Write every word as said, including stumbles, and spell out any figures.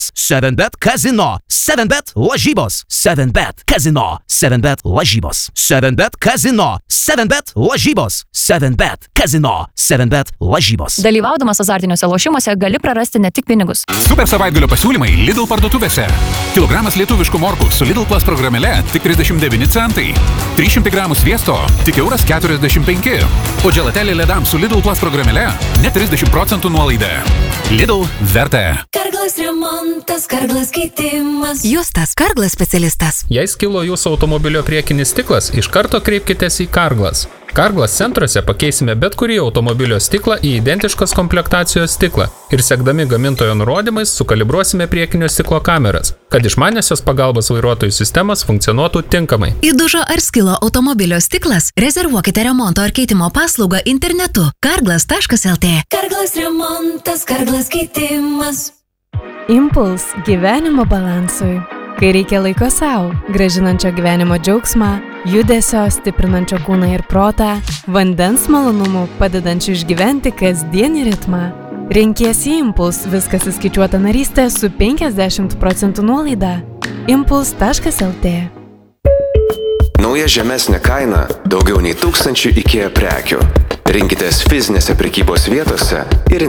seven bet Casino. seven bet lažybos. seven bet Casino. seven bet lažybos. seven bet Casino. seven bet lažybos. seven bet Casino. seven bet lažybos. Dalyvaudamas azartiniuose lošimuose gali prarasti ne tik pinigus. Super savaitgalio pasiūlymai Lidl parduotuvėse. Kilogramas lietuviškų morkų su Lidl Plus programėle tik trisdešimt devyni centai. trys šimtai gramų sviesto tik euras keturiasdešimt penki. O dželatelė ledams su Lidl Plus programėle net trisdešimt procentų nuolaida. Lidl verta. Karglas remontas, Karglas keitimas. Justas Karglas specialistas. Jei skilo jūsų automobilio priekinis stiklas, iš karto kreipkitės į Karglas. Karglas centruose pakeisime bet kurį automobilio stiklą į identiškos komplektacijos stiklą ir sekdami gamintojo nurodymais sukalibruosime priekinio stiklo kameras, kad išmaniosios pagalbos vairuotojų sistemas funkcionuotų tinkamai. Įdužo ar skilo automobilio stiklas? Rezervuokite remonto ar keitimo paslaugą internetu karglas taškas el tė. Karglas remontas, Karglas keitimas. Impuls gyvenimo balansui. Kai reikia laiko savo, gražinančio gyvenimo džiaugsmą, judesio, stiprinančio kūną ir protą, vandens malonumų, padedančių išgyventi kasdienį ritmą. Renkiesi Impuls, viskas įskaičiuota narystė su penkiasdešimt procentų nuolaida. impuls taškas el tė. Nauja žemesnė kaina, daugiau nei tūkstančių IKEA prekių. Rinkitės fizinėse prekybos vietose ir